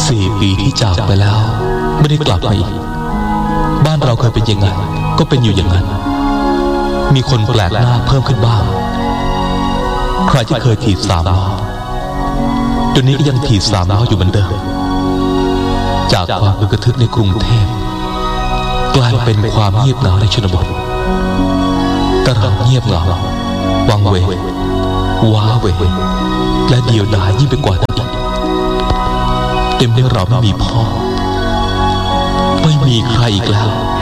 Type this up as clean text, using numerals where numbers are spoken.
4 ปีที่จากไปแล้วไม่ได้กลับมาอีกบ้านเราเคยเป็นยังไงก็เป็นอยู่อย่างนั้นมีคนแปลกหน้าเพิ่มขึ้นบ้างใครที่เคยถีบ3 ล้อเดี๋ยวนี้ก็ยังถีบ3 ล้ออยู่เหมือนเดิมจากความอึกระทึกในกรุงเทพกลายเป็นความเงียบเหงาในชนบทแต่เราเงียบเหงาวังเวงว้าเหวและเดียวดายยิ่งไปกว่านั้นอีกเต็มที่เราไม่มีพ่อไม่มีใครอีกแล้ว